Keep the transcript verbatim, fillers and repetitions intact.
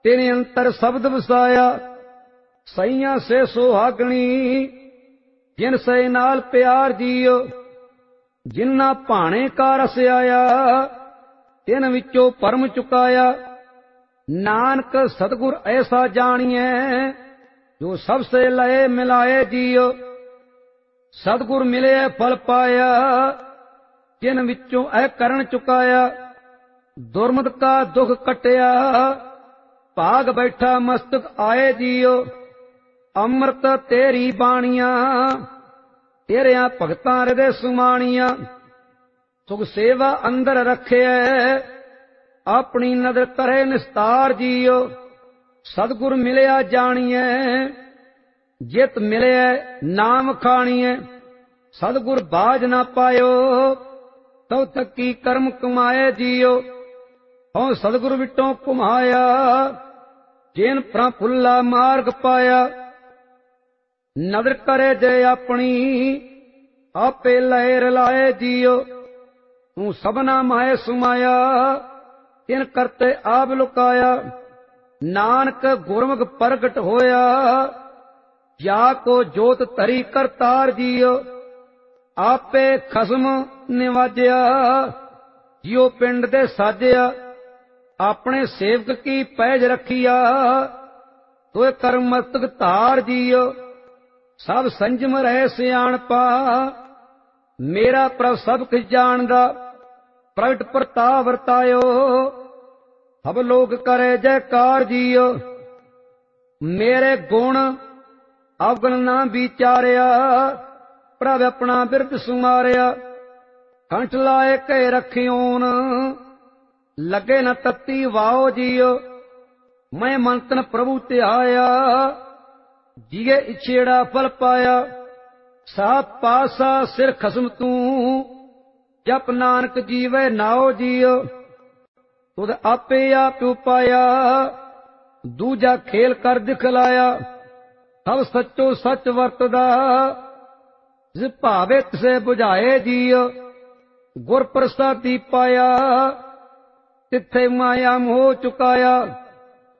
तेने अंतर शब्द वसाया, सईयां से सुहागणी जिन से नाल प्यार जियो। जिन्ना भाणे का रस आया, तिन विचों परम चुकाया। नानक सतगुर ऐसा जानिए, जो सबसे लए मिलाए जियो। सतगुर मिले फल पाया, जिन विचों ऐ करण चुकाया। दुर्मत का दुख कटिया, भाग बैठा मस्तक आए जियो। अमृत तेरी बाणियां, तेरिया भगतां हृदय सुमाणियां। सुख सेवा अंदर रखे, अपनी नदर करे निस्तार जियो। सतगुर मिलिया जानिए, जित मिले नाम खाणिए। सतगुर बाज ना पायो, तब तक की कर्म कमाए जियो। हूँ सतगुर विटों घुमाया, जिन प्रफुल्ला मार्ग पाया। नदर करे जय अपनी, आपे लहर लाए जियो। तू सबना माए सुमाया, तिन करते आप लुकाया। नानक गुरमुख प्रगट होया, जाको जोत तरी करतार जियो। आपे खसम निवाजया, जियो पिंड दे साजया। अपने सेवक की पैज रखिया, तोय कर्म मस्तक धार जियो। सब संजम रहे सियाणपा, मेरा प्रभ सब कुछ जानदा। प्रगट प्रताप वरतायो, सब लोग करे जयकार जियो। मेरे गुण अवगुण ना विचारिया, प्रभ अपना बिरद सुमारिया। कंठ लाए कह रखियोन, लगे न तत्ती वाओ जियो। मैं मंतन प्रभु त्याया, जिये इछेड़ा फल पाया। सात पासा सिर खसम तू, जप नानक जीवे नाओ जियो। तुद आपे आप उपाया, दूजा खेल कर दिखलाया। सब सच्चो सच वरतदा, जिस भावे तिसे बुझाए जियो। गुर प्रसादी पाया, तिथे माया मोह चुकाया।